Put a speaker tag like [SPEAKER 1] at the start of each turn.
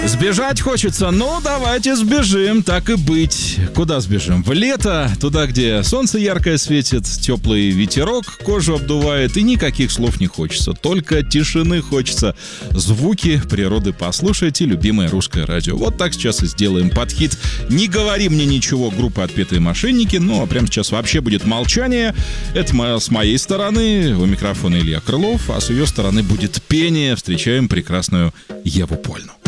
[SPEAKER 1] Сбежать хочется? Ну, давайте сбежим, так и быть. Куда сбежим? В лето, туда, где солнце яркое светит, теплый ветерок кожу обдувает, и никаких слов не хочется. Только тишины хочется. Звуки природы послушать и любимое русское радио. Вот так сейчас и сделаем под хит «Не говори мне ничего» группы «Отпетые мошенники». Ну, а прямо сейчас вообще будет молчание. Это с моей стороны. У микрофона Илья Крылов, а с ее стороны будет пение. Встречаем прекрасную Еву Польну.